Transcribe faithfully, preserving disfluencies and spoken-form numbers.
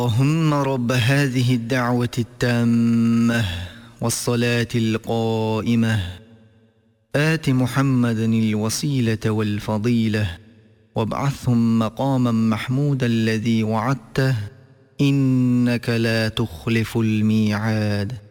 اللهم رب هذه الدعوة التامة والصلاة القائمة آت محمدا الوسيلة والفضيلة وابعثهم مقاما محمودا الذي وعدته إنك لا تخلف الميعاد.